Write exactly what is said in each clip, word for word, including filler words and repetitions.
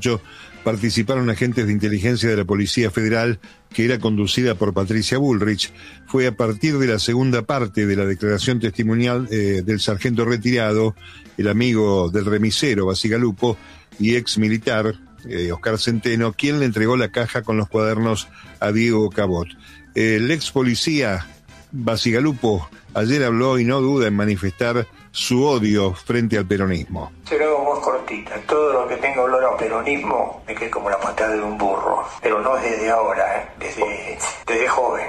participaron agentes de inteligencia de la Policía Federal, que era conducida por Patricia Bullrich. Fue a partir de la segunda parte de la declaración testimonial eh, del sargento retirado, el amigo del remisero Bacigalupo y ex militar eh, Oscar Centeno, quien le entregó la caja con los cuadernos a Diego Cabot. El ex policía Bacigalupo ayer habló y no duda en manifestar su odio frente al peronismo. Será algo más cortita. Todo lo que tenga olor a peronismo me queda como la patada de un burro. Pero no desde ahora, ¿eh? desde, desde joven.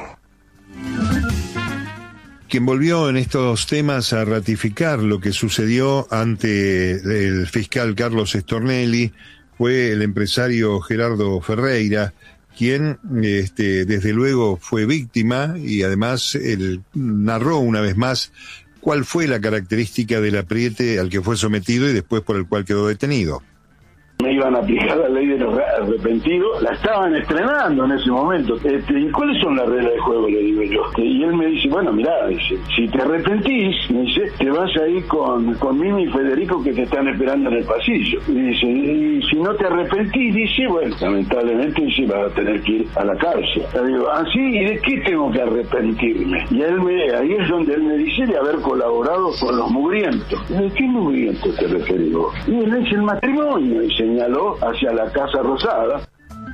Quien volvió en estos temas a ratificar lo que sucedió ante el fiscal Carlos Stornelli fue el empresario Gerardo Ferreira, quien este, desde luego fue víctima y además él narró una vez más cuál fue la característica del apriete al que fue sometido y después por el cual quedó detenido. Me iban a aplicar la ley de los arrepentidos, la estaban estrenando en ese momento. Este, ¿y cuáles son las reglas de juego? Le digo yo. Este, y él me dice, bueno, mirá, dice, si te arrepentís, me dice, te vas a ir con, con Mimi y Federico que te están esperando en el pasillo. Y dice, y si no te arrepentís, dice, bueno, lamentablemente dice, vas a tener que ir a la cárcel. Le digo, ¿ah, sí? ¿Y de qué tengo que arrepentirme? Y él me, ahí es donde él me dice de haber colaborado con los mugrientos. ¿De qué mugrientos te referís vos? Y él dice, el matrimonio, dice, señaló hacia la Casa Rosada.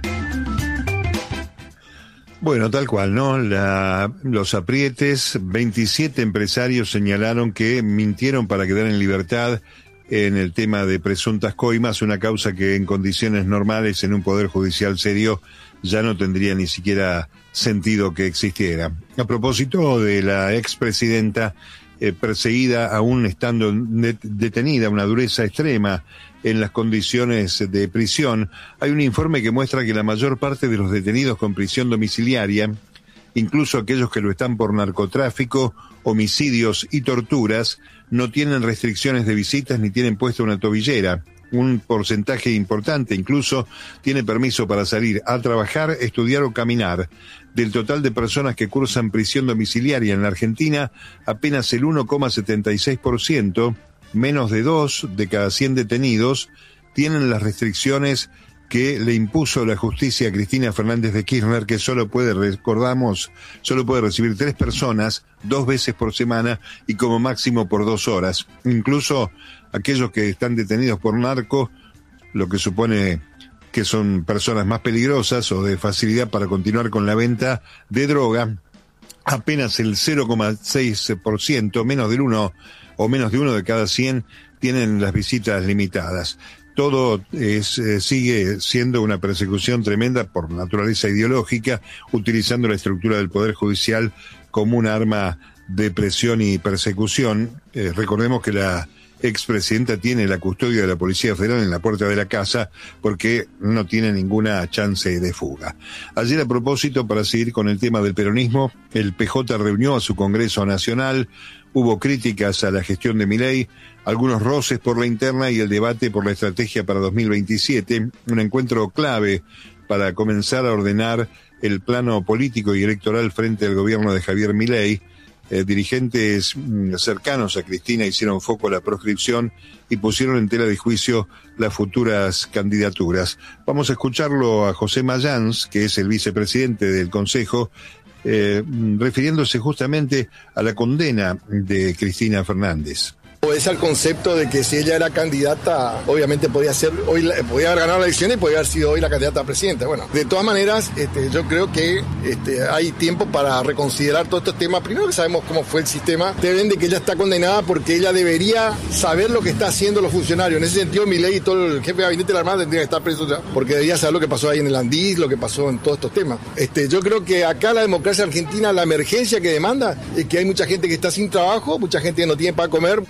Bueno, tal cual, ¿no? La, los aprietes, veintisiete empresarios señalaron que mintieron para quedar en libertad en el tema de presuntas coimas, una causa que en condiciones normales en un poder judicial serio ya no tendría ni siquiera sentido que existiera. A propósito de la expresidenta eh, perseguida aún estando de, detenida, una dureza extrema en las condiciones de prisión, hay un informe que muestra que la mayor parte de los detenidos con prisión domiciliaria, incluso aquellos que lo están por narcotráfico, homicidios y torturas, no tienen restricciones de visitas ni tienen puesta una tobillera. Un porcentaje importante incluso tiene permiso para salir a trabajar, estudiar o caminar. Del total de personas que cursan prisión domiciliaria en la Argentina, apenas el uno coma setenta y seis por ciento, menos de dos de cada cien detenidos, tienen las restricciones que le impuso la justicia a Cristina Fernández de Kirchner, que solo puede, recordamos, solo puede recibir tres personas dos veces por semana y como máximo por dos horas. Incluso aquellos que están detenidos por narco, lo que supone que son personas más peligrosas o de facilidad para continuar con la venta de droga, apenas el cero coma seis por ciento, menos del uno o menos de uno de cada cien tienen las visitas limitadas. Todo es, eh, sigue siendo una persecución tremenda por naturaleza ideológica, utilizando la estructura del Poder Judicial como un arma de presión y persecución. Eh, recordemos que la expresidenta tiene la custodia de la Policía Federal en la puerta de la casa porque no tiene ninguna chance de fuga. Ayer, a propósito, para seguir con el tema del peronismo, el P J reunió a su Congreso Nacional. Hubo críticas a la gestión de Milei, algunos roces por la interna y el debate por la estrategia para dos mil veintisiete, un encuentro clave para comenzar a ordenar el plano político y electoral frente al gobierno de Javier Milei. Eh, dirigentes mm, cercanos a Cristina hicieron foco a la proscripción y pusieron en tela de juicio las futuras candidaturas. Vamos a escucharlo a José Mayans, que es el vicepresidente del Consejo, eh, refiriéndose justamente a la condena de Cristina Fernández. Es al concepto de que si ella era candidata, obviamente podía ser hoy, podía haber ganado la elección y podía haber sido hoy la candidata a presidenta. Bueno, de todas maneras, este, yo creo que este, hay tiempo para reconsiderar todos estos temas. Primero que sabemos cómo fue el sistema, te ven de que ella está condenada porque ella debería saber lo que está haciendo los funcionarios. En ese sentido, Milei y todo el jefe de gabinete de la Armada tendría que estar preso ya, porque debería saber lo que pasó ahí en el Andís, lo que pasó en todos estos temas. Este, yo creo que acá la democracia argentina, la emergencia que demanda es que hay mucha gente que está sin trabajo, mucha gente que no tiene para comer.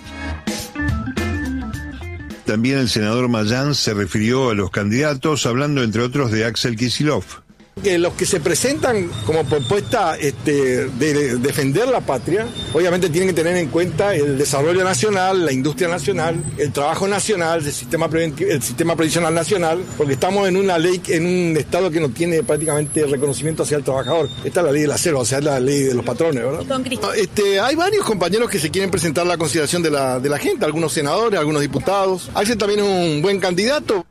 También el senador Mayans se refirió a los candidatos, hablando entre otros de Axel Kicillof. Que los que se presentan como propuesta este, de defender la patria, obviamente tienen que tener en cuenta el desarrollo nacional, la industria nacional, el trabajo nacional, el sistema el sistema previsional nacional, porque estamos en una ley, en un estado que no tiene prácticamente reconocimiento hacia el trabajador. Esta es la ley del acero, o sea, es la ley de los patrones, ¿verdad? Este, hay varios compañeros que se quieren presentar a la consideración de la, de la gente, algunos senadores, algunos diputados. Axel también es un buen candidato.